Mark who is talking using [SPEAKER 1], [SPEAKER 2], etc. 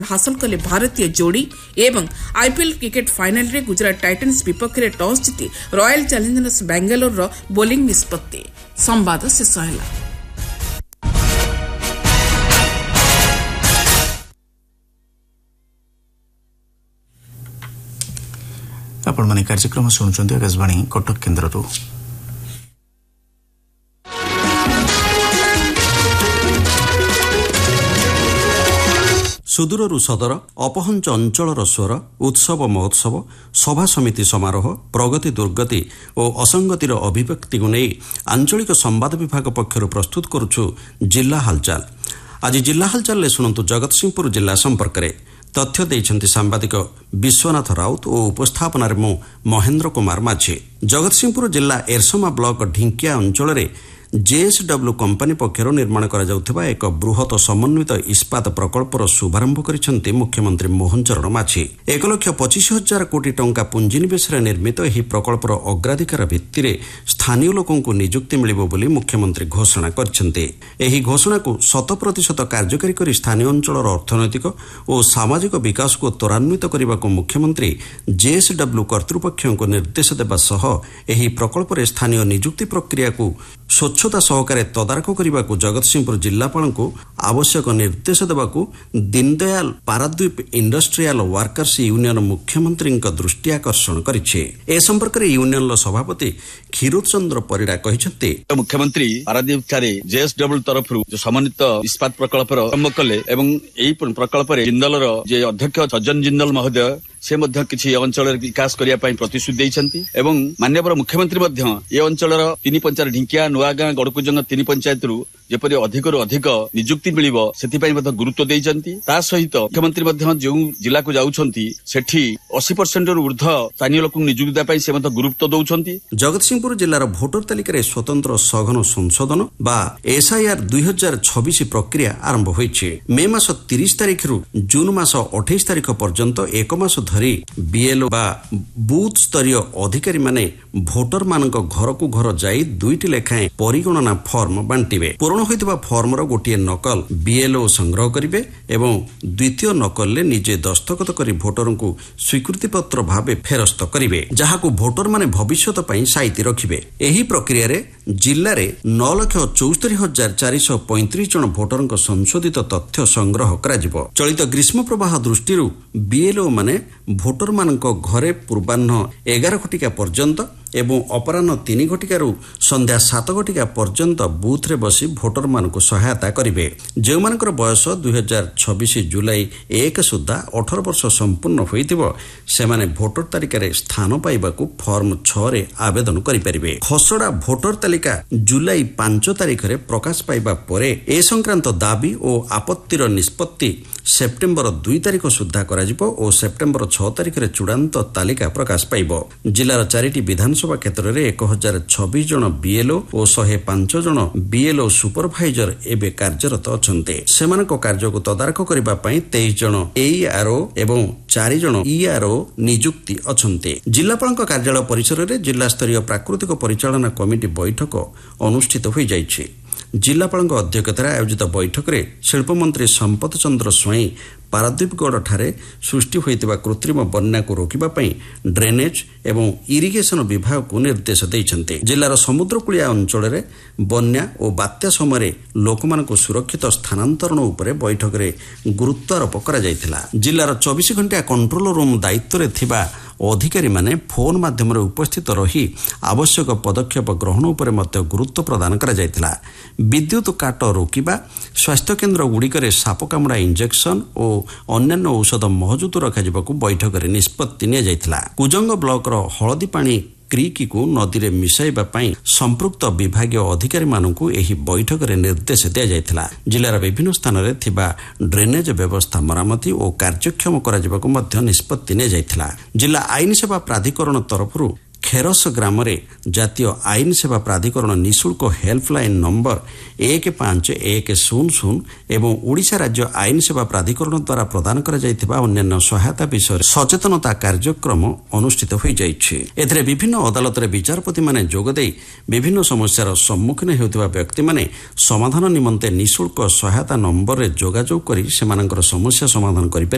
[SPEAKER 1] हासिल कले भारतीय जोड़ी एवं आईपीएल क्रिकेट फाइनल रे गुजरात टाइटन्स विपक्ष में टॉस जीति रॉयल चैलेंजर्स बेंगलोर बोलिंग निष्पत्ति। संवाद शेष है।
[SPEAKER 2] आपण माने कार्यक्रम शुणुचंती आकाशवाणी कटक केन्द्ररू। सुदूररू सदर अपहंच अंचलर स्वर उत्सव महोत्सव सभा समिति समारोह प्रगति दुर्गति और असंगतिर अभिव्यक्ति को नहीं आंचलिक संवाद विभाग पक्षर प्रस्तुत करुछु जिला हालचाल। आज जिला हालचाल शुणु जगतसिंहपुर जिला संपर्क में तथ्य देइछन्ति सांबादिक विश्वनाथ राउत और उपस्थापन मु महेन्द्र कुमार माझी। जगतसिंहपुर जिला एरसमा ब्लॉक ढिंकिया अंचल में जेएसडब्ल्यू कंपानी पक्षर निर्माण करा जाउथिबा एक बृहत समन्वित इस्पात प्रकल्पर शुभारंभ करिसेंति मुख्यमंत्री मोहन चरण माझी। 1,25,000 कोटी टंका पुंजीनिवेश निर्मित यह प्रकल्पर अग्राधिकार भित्तिरे स्थानीय लोकंकु नियुक्ति मिलिबो बोली मुख्यमंत्री घोषणा करिसेंति। एही घोषणा को 100% कार्यकारी करी स्थानीय अंचलर अर्थनैतिक और सामाजिक विकास को त्वरान्वित करने को मुख्यमंत्री जेएसडब्ल्यू कर्तृपक्षों निर्देश देवा सह एही प्रकल्पर स्थानीय नियुक्ति प्रक्रिया को स्वच्छता सहकारे तदारख करने को जगतसिंहपुर जिलापाल को आवश्यक निर्देश देवा Deendayal Paradip industrial workers union मुख्यमंत्री दृष्टि आकर्षण करिछे। ए संपर्क में यूनियन सभापति क्षीरोद चंद्र परिड़ा कहते
[SPEAKER 3] मुख्यमंत्री पाराद्वीप ठारे जेएसडब्ल्यू तरफ जो समन्वित इस्पात प्रकल्प आरंभ कले एवं एही प्रकल्प जिंदलर जे अध्यक्ष सज्जन जिंदल महोदय से मध्य किछि अंचल विकास करिया पई प्रतिश्रुति दैछन्ति एवं माननीय मुख्यमंत्री मध्य ए अंचलर 3 पंचायत ढिंकिया नुआगां गड़कुजंग 3 पंचायत रु जेपरि अधिकरु अधिक नियुक्ति मिलिबो सेति पई मध्य गुरुत्व दैछन्ति। ता सहित मुख्यमंत्री मध्य जो जिला को जाउछन्ति सेठी 80% रु ऊर्ध्व स्थानीय लोक नियुक्ति दा पई से मध्य गुरुत्व दउछन्ति।
[SPEAKER 2] जगतसिंहपुर जिल्लार भोटर तालिका स्वतंत्र सघन संशोधन बा एसआईआर 2026 प्रक्रिया आरंभ होइछे। मे मास 30 तारिख रु जून मास 28 तारिख पर्यंत एक मास धरी बीएलओ बा बूथ स्तरीय अधिकारी माने भोटर मानक घर को घर जाई 2टी लेखाएं परिगणना फॉर्म बांटिबे। पूर्ण होइतबा फॉर्म रो गोटिए नकल बीएलओ संग्रह करिवे एवं द्वितीय नकल ले निजे दस्तखत करी भोटर को स्वीकृति पत्र भावे फेरस्त करिवे जहाकू भोटर माने भविष्यत पई साइति रखिबे। एही प्रक्रिया रे जिल्ला रे 9,74,435 जन भोटर संशोधित तथ्य संग्रह कराजिबो। चलित ग्रीष्म प्रवाह दृष्टि बीएलओ माने भोटर मानक घरे पूर्वाह्न 11 घटिका पर्यंत एवं अपराह्न 3 घटिकारु संध्या 7 घटिका पर्यंत बूथ रे बसी भोटर मानक सहायता करिवे। जे मानकर बयस 2026 जुलाई 1 सुद्धा 18 वर्ष संपूर्ण होइतिबो सेमाने भोटर तालिका रे स्थान पाइबाकू फॉर्म 6 रे आवेदन करि परिबे। खसड़ा भोटर तालिका जुलाई 5 तारिख रे प्रकाश पाइबा परे ए संक्रांत दाबी और आपत्तिर निष्पत्ति सेप्टेम्बर 2 तारिख सुद्धा कराजिबो और सेप्टेम्बर 6 तारिख रे चूड़ांत तालिका प्रकाश पाइबो। जिलार 4टी विधानसभा क्षेत्र में 1026 जन बीएलओ और 105 जन बीएलओ सुपरभाइजर एबे कार्यरत अछन्ते। सेमानक कार्य को तदारख करबा पई 23 जन एईआरओ एवं 4 जन ईआरओ नियुक्ति अछन्ते। जिलापालक कार्यालय परिसर में जिला स्तरीय प्राकृतिक परिचालना कमिटी बैठक अनुष्ठित होई जाइछि। जिलापालक अध्यक्षतार आयोजित बैठक में शिल्पमंत्री संपत चंद्र स्वाई पाराद्वीपगढ़ ठारे सृष्टि होइतिबा कृत्रिम बन्या को रोकिबा पई ड्रेनेज एवं इरिगेशन विभाग को निर्देश दैछन्ते। जिलार समुद्रकूलिया अंचल में बन्या और बात्या समय लोकमानक सुरक्षित स्थानांतरण उपरे बैठक में गुरुत्व आरोप करा जायथिला। जिलार 24 घंटा कंट्रोल रूम दायित्व रे थिबा अधिकारी माने फोन माध्यम उपस्थित रही आवश्यक पदक्षेप ग्रहण उपरे मध्य गुरुत्व प्रदान करा जायथिला। विद्युत काट रोकिबा स्वास्थ्य केन्द्र गुड़िकरे साप कामुड़ा इंजेक्शन और अन्यान्य औषध महजूद रखाजिबाकू बैठक में निष्पत्ति निया जायथिला। कुजंग ब्लॉक रो हळदी पानी क्रिकी को नदी रे मिसाइबा पई संपृक्त विभागीय अधिकारी मानकू एही बैठक में निर्देश दिया जायथिला। जिलार विभिन्न स्थान रे थिबा ड्रेनेज व्यवस्था मरामती और कार्यक्षम कराजिबाकू मध्य निष्पत्ति निया जायथिला। जिला आईन सेवा प्राधिकरण तरफरु खेरस ग्राम रे जातीय आईन सेवा प्राधिकरण निःशुल्क हेल्पलाइन नंबर 1510 एवं ओडिशा राज्य आईन सेवा प्राधिकरण द्वारा प्रदान करा जायथिबा अन्यान्य सहायता विषय सचेतनता कार्यक्रम अनुष्ठित होई जायछि। एथिरे विभिन्न अदालत रे विचारपति माने जोग देई विभिन्न समस्यार सम्मुखीन हेउथिबा व्यक्ति माने समाधान निमंते निःशुल्क सहायता नंबर रे जोगाजोग करी सेमानकर समस्या समाधान करि